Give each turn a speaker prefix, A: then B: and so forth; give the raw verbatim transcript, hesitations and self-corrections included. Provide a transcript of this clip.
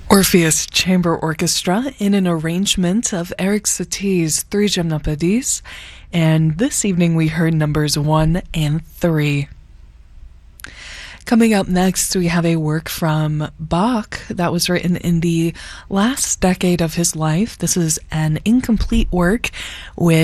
A: Orpheus Chamber Orchestra in an arrangement of Eric Satie's Three Gymnopédies, and this evening we heard numbers one and three. Coming up next, we have a work from Bach that was written in the last decade of his life. This is an incomplete work with